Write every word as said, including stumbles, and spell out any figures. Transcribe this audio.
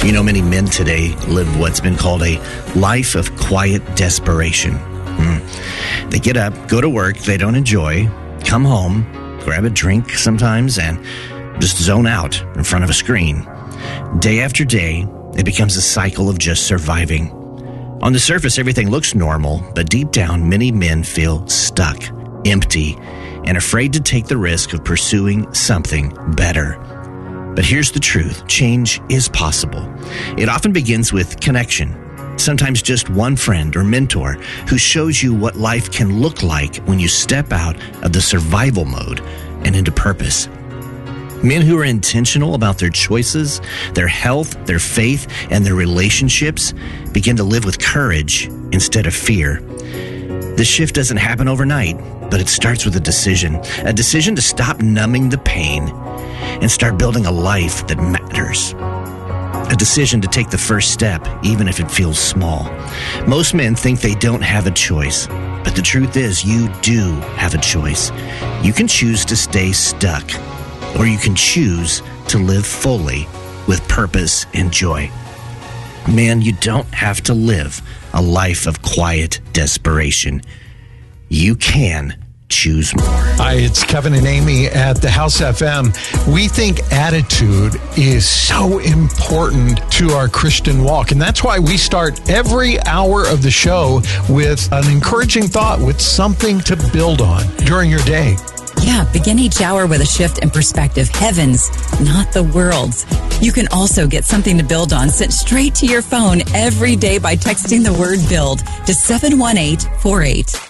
You know, many men today live what's been called a life of quiet desperation. Mm. They get up, go to work they don't enjoy, come home, grab a drink sometimes, and just zone out in front of a screen. Day after day, it becomes a cycle of just surviving. On the surface, everything looks normal, but deep down, many men feel stuck, empty, and afraid to take the risk of pursuing something better. But here's the truth. Change is possible. It often begins with connection. Sometimes just one friend or mentor who shows you what life can look like when you step out of the survival mode and into purpose. Men who are intentional about their choices, their health, their faith, and their relationships begin to live with courage instead of fear. This shift doesn't happen overnight, but it starts with a decision. A decision to stop numbing the pain and start building a life that matters. A decision to take the first step, even if it feels small. Most men think they don't have a choice, but the truth is you do have a choice. You can choose to stay stuck, or you can choose to live fully with purpose and joy. Man, you don't have to live a life of quiet desperation. You can choose more. Hi, it's Kevin and Amy at the House F M. We think attitude is so important to our Christian walk, and that's why we start every hour of the show with an encouraging thought, with something to build on during your day. Yeah, begin each hour with a shift in perspective. Heavens, not the world's. You can also get something to build on sent straight to your phone every day by texting the word BUILD to seven one eight four eight.